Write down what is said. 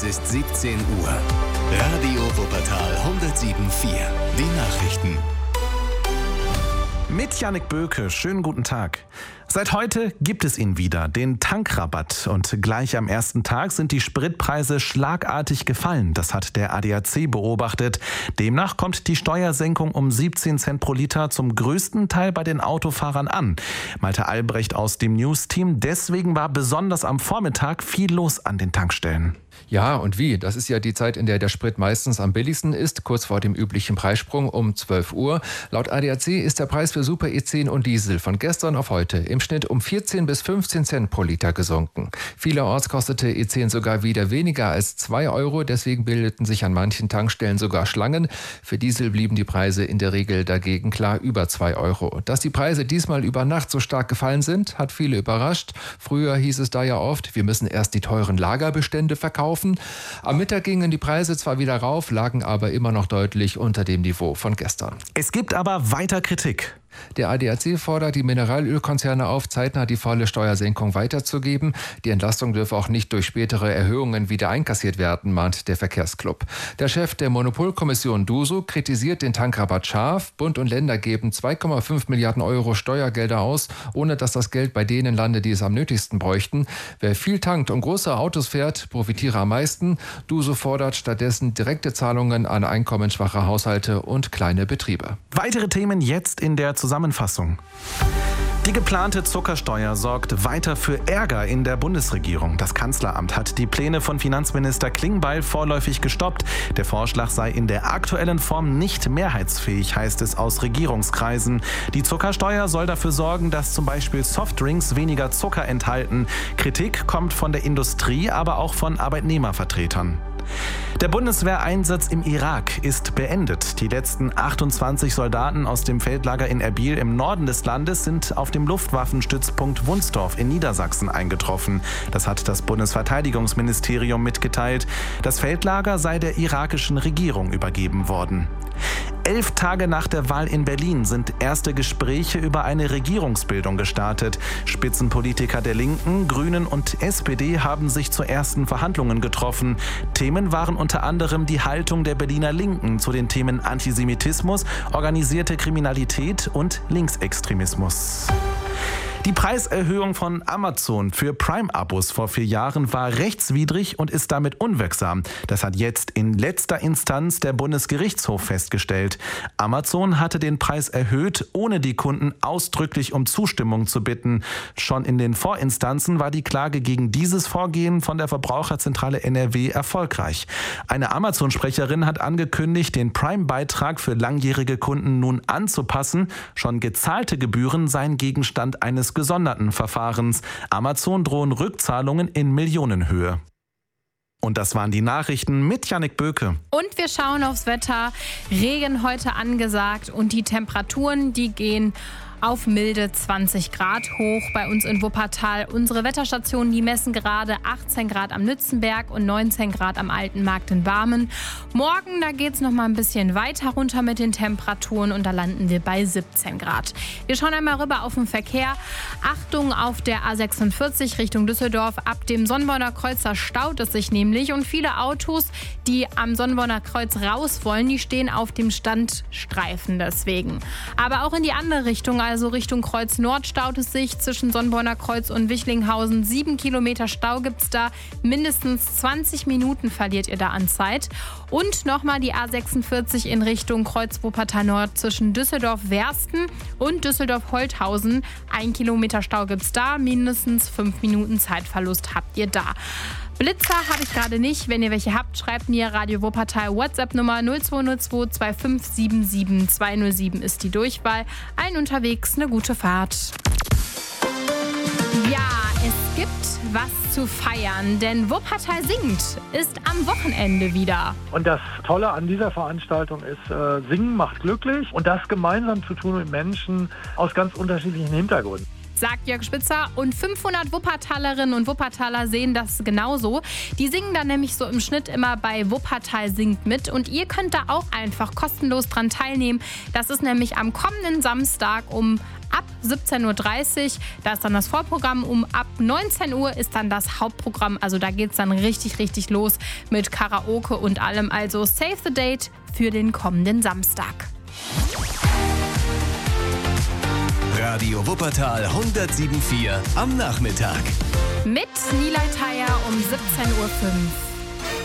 Es ist 17 Uhr. Radio Wuppertal 107.4. Die Nachrichten. Mit Jannik Böke, schönen guten Tag. Seit heute gibt es ihn wieder, den Tankrabatt. Und gleich am ersten Tag sind die Spritpreise schlagartig gefallen. Das hat der ADAC beobachtet. Demnach kommt die Steuersenkung um 17 Cent pro Liter zum größten Teil bei den Autofahrern an. Malte Albrecht aus dem News-Team. Deswegen war besonders am Vormittag viel los an den Tankstellen. Ja, und wie? Das ist ja die Zeit, in der der Sprit meistens am billigsten ist, kurz vor dem üblichen Preissprung um 12 Uhr. Laut ADAC ist der Preis für Super E10 und Diesel von gestern auf heute im Schnitt um 14 bis 15 Cent pro Liter gesunken. Vielerorts kostete E10 sogar wieder weniger als 2 Euro, deswegen bildeten sich an manchen Tankstellen sogar Schlangen. Für Diesel blieben die Preise in der Regel dagegen klar über 2 Euro. Dass die Preise diesmal über Nacht so stark gefallen sind, hat viele überrascht. Früher hieß es da ja oft, wir müssen erst die teuren Lagerbestände verkaufen. Am Mittag gingen die Preise zwar wieder rauf, lagen aber immer noch deutlich unter dem Niveau von gestern. Es gibt aber weiter Kritik. Der ADAC fordert die Mineralölkonzerne auf, zeitnah die volle Steuersenkung weiterzugeben. Die Entlastung dürfe auch nicht durch spätere Erhöhungen wieder einkassiert werden, mahnt der Verkehrsclub. Der Chef der Monopolkommission DUSO kritisiert den Tankrabatt scharf. Bund und Länder geben 2,5 Milliarden Euro Steuergelder aus, ohne dass das Geld bei denen landet, die es am nötigsten bräuchten. Wer viel tankt und große Autos fährt, profitiere am meisten. DUSO fordert stattdessen direkte Zahlungen an einkommensschwache Haushalte und kleine Betriebe. Weitere Themen jetzt in der Zusammenfassung. Die geplante Zuckersteuer sorgt weiter für Ärger in der Bundesregierung. Das Kanzleramt hat die Pläne von Finanzminister Klingbeil vorläufig gestoppt. Der Vorschlag sei in der aktuellen Form nicht mehrheitsfähig, heißt es aus Regierungskreisen. Die Zuckersteuer soll dafür sorgen, dass zum Beispiel Softdrinks weniger Zucker enthalten. Kritik kommt von der Industrie, aber auch von Arbeitnehmervertretern. Der Bundeswehreinsatz im Irak ist beendet. Die letzten 28 Soldaten aus dem Feldlager in Erbil im Norden des Landes sind auf dem Luftwaffenstützpunkt Wunstorf in Niedersachsen eingetroffen. Das hat das Bundesverteidigungsministerium mitgeteilt. Das Feldlager sei der irakischen Regierung übergeben worden. 11 Tage nach der Wahl in Berlin sind erste Gespräche über eine Regierungsbildung gestartet. Spitzenpolitiker der Linken, Grünen und SPD haben sich zu ersten Verhandlungen getroffen. Themen waren unter anderem die Haltung der Berliner Linken zu den Themen Antisemitismus, organisierte Kriminalität und Linksextremismus. Die Preiserhöhung von Amazon für Prime-Abos vor 4 Jahren war rechtswidrig und ist damit unwirksam. Das hat jetzt in letzter Instanz der Bundesgerichtshof festgestellt. Amazon hatte den Preis erhöht, ohne die Kunden ausdrücklich um Zustimmung zu bitten. Schon in den Vorinstanzen war die Klage gegen dieses Vorgehen von der Verbraucherzentrale NRW erfolgreich. Eine Amazon-Sprecherin hat angekündigt, den Prime-Beitrag für langjährige Kunden nun anzupassen. Schon gezahlte Gebühren seien Gegenstand eines gesonderten Verfahrens. Amazon drohen Rückzahlungen in Millionenhöhe. Und das waren die Nachrichten mit Jannik Böke. Und wir schauen aufs Wetter. Regen heute angesagt und die Temperaturen, die gehen auf milde 20 Grad hoch bei uns in Wuppertal. Unsere Wetterstationen, die messen gerade 18 Grad am Nützenberg und 19 Grad am Alten Markt in Barmen. Morgen, da geht es noch mal ein bisschen weiter runter mit den Temperaturen und da landen wir bei 17 Grad. Wir schauen einmal rüber auf den Verkehr. Achtung auf der A46 Richtung Düsseldorf. Ab dem Sonnborner Kreuz, da staut es sich nämlich und viele Autos, die am Sonnborner Kreuz raus wollen, die stehen auf dem Standstreifen deswegen. Aber auch in die andere Richtung, also Richtung Kreuz Nord, staut es sich zwischen Sonnborner Kreuz und Wichlinghausen. 7 Kilometer Stau gibt's da. Mindestens 20 Minuten verliert ihr da an Zeit. Und nochmal die A46 in Richtung Kreuz Wuppertal Nord zwischen Düsseldorf-Wersten und Düsseldorf-Holthausen. 1 Kilometer Stau gibt's da. Mindestens 5 Minuten Zeitverlust habt ihr da. Blitzer habe ich gerade nicht. Wenn ihr welche habt, schreibt mir Radio Wuppertal WhatsApp-Nummer 0202 2577 207 ist die Durchwahl. Allen unterwegs eine gute Fahrt. Ja, es gibt was zu feiern, denn Wuppertal singt ist am Wochenende wieder. Und das Tolle an dieser Veranstaltung ist, Singen macht glücklich und das gemeinsam zu tun mit Menschen aus ganz unterschiedlichen Hintergründen. Sagt Jörg Spitzer und 500 Wuppertalerinnen und Wuppertaler sehen das genauso. Die singen dann nämlich so im Schnitt immer bei Wuppertal singt mit und ihr könnt da auch einfach kostenlos dran teilnehmen. Das ist nämlich am kommenden Samstag um ab 17.30 Uhr. Da ist dann das Vorprogramm. Ab 19 Uhr ist dann das Hauptprogramm. Also da geht es dann richtig, richtig los mit Karaoke und allem. Also save the date für den kommenden Samstag. Radio Wuppertal 107.4 am Nachmittag. Mit Nilay Taya um 17.05 Uhr.